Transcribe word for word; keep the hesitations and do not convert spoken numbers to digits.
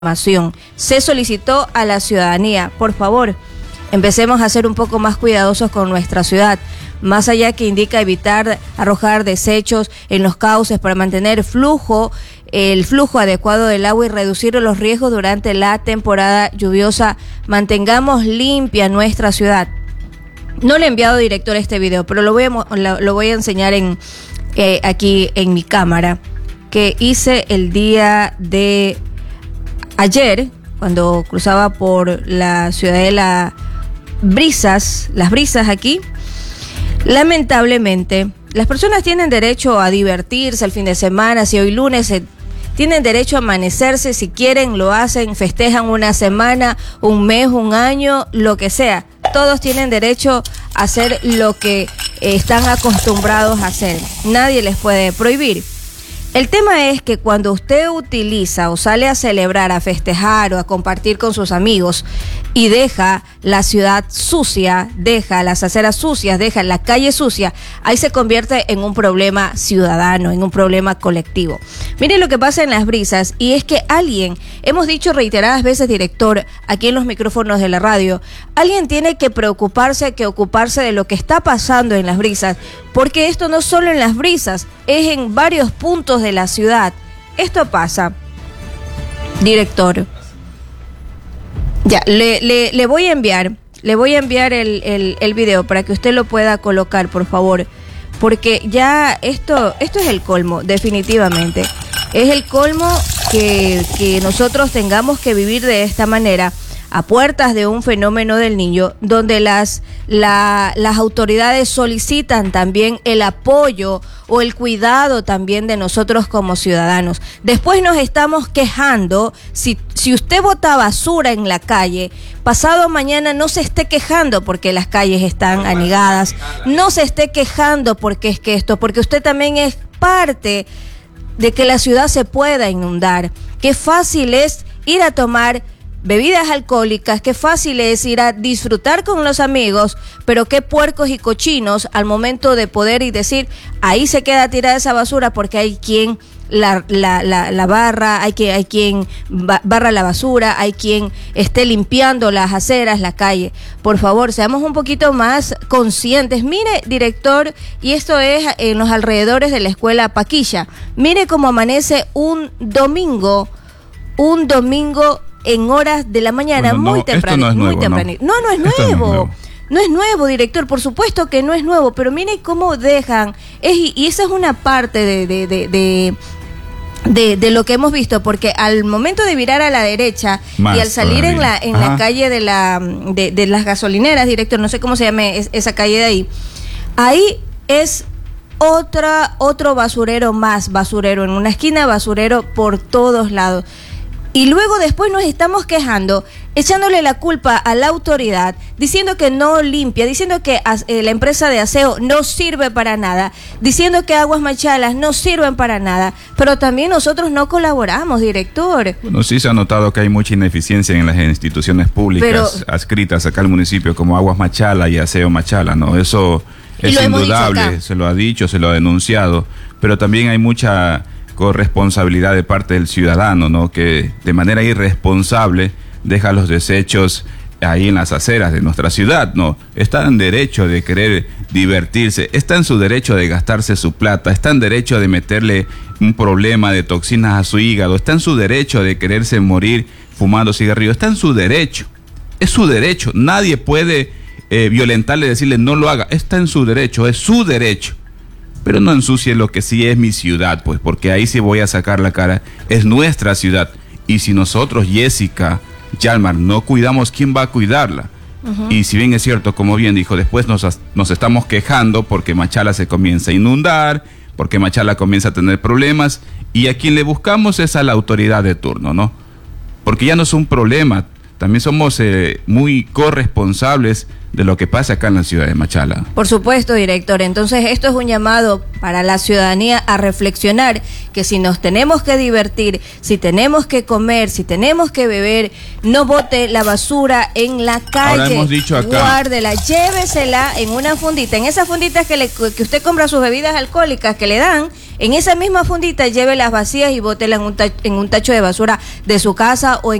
Se solicitó a la ciudadanía, por favor, empecemos a ser un poco más cuidadosos con nuestra ciudad, más allá que indica evitar arrojar desechos en los cauces para mantener flujo, el flujo adecuado del agua y reducir los riesgos durante la temporada lluviosa. Mantengamos limpia nuestra ciudad. No le he enviado director este video, pero lo voy a, lo, lo voy a enseñar en, eh, aquí en mi cámara, que hice el día de ayer, cuando cruzaba por la ciudadela Brisas, las Brisas aquí. Lamentablemente, las personas tienen derecho a divertirse el fin de semana. Si hoy lunes eh, tienen derecho a amanecerse, si quieren lo hacen, festejan una semana, un mes, un año, lo que sea. Todos tienen derecho a hacer lo que eh, están acostumbrados a hacer. Nadie les puede prohibir. El tema es que cuando usted utiliza o sale a celebrar, a festejar o a compartir con sus amigos y deja la ciudad sucia, deja las aceras sucias, deja la calle sucia, ahí se convierte en un problema ciudadano, en un problema colectivo. Mire lo que pasa en Las Brisas, y es que alguien, hemos dicho reiteradas veces, director, aquí en los micrófonos de la radio, alguien tiene que preocuparse, que ocuparse de lo que está pasando en Las Brisas, porque esto no solo en Las Brisas, es en varios puntos de la ciudad. Esto pasa, director. Ya, le, le, le voy a enviar, le voy a enviar el, el, el video para que usted lo pueda colocar, por favor, porque ya esto, esto es el colmo, definitivamente. Es el colmo que, que nosotros tengamos que vivir de esta manera, a puertas de un fenómeno del niño, donde las, la, las autoridades solicitan también el apoyo o el cuidado también de nosotros como ciudadanos. Después nos estamos quejando, si, si usted bota basura en la calle, pasado mañana no se esté quejando porque las calles están anegadas, no se esté quejando porque es que esto, porque usted también es parte de que la ciudad se pueda inundar. Qué fácil es ir a tomar bebidas alcohólicas, qué fácil es ir a disfrutar con los amigos, pero qué puercos y cochinos al momento de poder y decir, ahí se queda tirada esa basura porque hay quien la, la, la, la barra, hay, que, hay quien barra la basura, hay quien esté limpiando las aceras, la calle. Por favor, seamos un poquito más conscientes. Mire, director, y esto es en los alrededores de la escuela Paquilla, mire cómo amanece un domingo, un domingo en horas de la mañana, bueno, no, muy temprano, no muy temprano. No, no, no es nuevo. No es nuevo. No es nuevo, director, por supuesto que no es nuevo, pero mire cómo dejan, es, y esa es una parte de, de, de, de, de, de lo que hemos visto, porque al momento de virar a la derecha más y al salir todavía en la en Ajá. la calle de la de, de las gasolineras, director, no sé cómo se llame es, esa calle de ahí, ahí es otra otro basurero más, basurero en una esquina, basurero por todos lados. Y luego después nos estamos quejando, echándole la culpa a la autoridad, diciendo que no limpia, diciendo que eh, la empresa de aseo no sirve para nada, diciendo que Aguas Machalas no sirven para nada, pero también nosotros no colaboramos, director. Bueno, sí se ha notado que hay mucha ineficiencia en las instituciones públicas pero, adscritas acá al municipio, como Aguas Machala y Aseo Machala, ¿no? Eso es indudable, se lo ha dicho, se lo ha denunciado, pero también hay mucha corresponsabilidad de parte del ciudadano, ¿no? Que de manera irresponsable deja los desechos ahí en las aceras de nuestra ciudad, ¿no? Está en derecho de querer divertirse, está en su derecho de gastarse su plata, está en derecho de meterle un problema de toxinas a su hígado, está en su derecho de quererse morir fumando cigarrillos, está en su derecho, es su derecho, nadie puede eh, violentarle, decirle no lo haga, está en su derecho, es su derecho. Pero no ensucie lo que sí es mi ciudad, pues, porque ahí sí voy a sacar la cara. Es nuestra ciudad. Y si nosotros, Jessica, Yalmar, no cuidamos, ¿quién va a cuidarla? Uh-huh. Y si bien es cierto, como bien dijo, después nos, nos estamos quejando porque Machala se comienza a inundar, porque Machala comienza a tener problemas, y a quien le buscamos es a la autoridad de turno, ¿no? Porque ya no es un problema, también somos eh, muy corresponsables de lo que pasa acá en la ciudad de Machala. Por supuesto, director. Entonces, esto es un llamado para la ciudadanía a reflexionar que si nos tenemos que divertir, si tenemos que comer, si tenemos que beber, no bote la basura en la calle. Ahora hemos dicho acá, guárdela, llévesela en una fundita, en esas funditas que, le, que usted compra sus bebidas alcohólicas que le dan, En esa misma fundita lleve las vacías y bótela en un, en un tacho de basura de su casa o en